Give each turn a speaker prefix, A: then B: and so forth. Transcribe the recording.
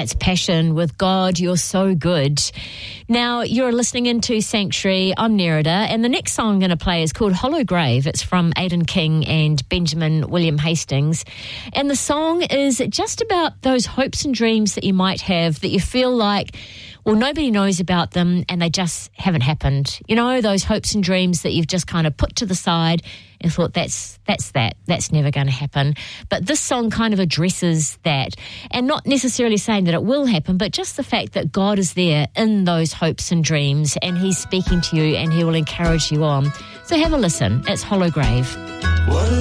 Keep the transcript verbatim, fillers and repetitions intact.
A: that's Passion with God, You're So Good. Now, you're listening into Sanctuary. I'm Nerida, and the next song I'm going to play is called Hollow Grave. It's from Aidan King and Benjamin William Hastings. And the song is just about those hopes and dreams that you might have that you feel like, well, nobody knows about them and they just haven't happened. You know, those hopes and dreams that you've just kind of put to the side and thought, that's that's that, that's never going to happen. But this song kind of addresses that, and not necessarily saying that it will happen, but just the fact that God is there in those hopes and dreams, and He's speaking to you and He will encourage you on. So have a listen. It's Hollow Grave.
B: What